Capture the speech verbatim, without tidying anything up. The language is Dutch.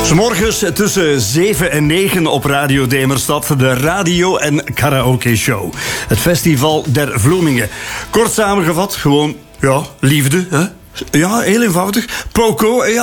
'Morgens tussen zeven en negen op Radio Demerstad, de radio- en karaoke-show. Het Festival der Vloemingen. Kort samengevat, gewoon, ja, liefde, hè? Ja, heel eenvoudig. Poco, ja.